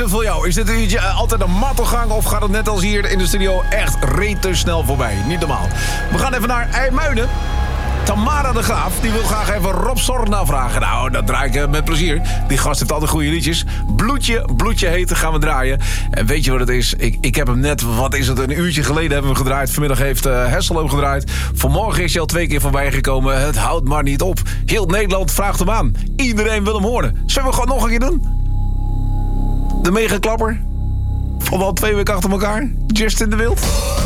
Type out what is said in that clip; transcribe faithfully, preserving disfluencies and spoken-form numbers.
voor jou. Is dit een uurtje altijd een mattelgang of gaat het net als hier in de studio echt rete snel voorbij? Niet normaal. We gaan even naar IJmuiden. Tamara de Graaf, die wil graag even Rob Sorna vragen. Nou, dat draai ik met plezier. Die gast heeft altijd goede liedjes. Bloedje, bloedje heten gaan we draaien. En weet je wat het is? Ik, ik heb hem net, wat is het, een uurtje geleden hebben we hem gedraaid. Vanmiddag heeft uh, Hessel hem gedraaid. Vanmorgen is hij al twee keer voorbij gekomen. Het houdt maar niet op. Heel Nederland vraagt hem aan. Iedereen wil hem horen. Zullen we gewoon nog een keer doen? De megaklapper. Van al twee weken achter elkaar. Justin de Wild.